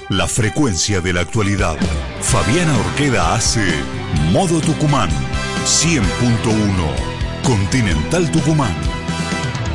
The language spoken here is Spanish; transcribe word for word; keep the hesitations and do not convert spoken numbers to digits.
La frecuencia de la actualidad. Fabiana Orqueda hace Modo Tucumán, cien punto uno, Continental Tucumán,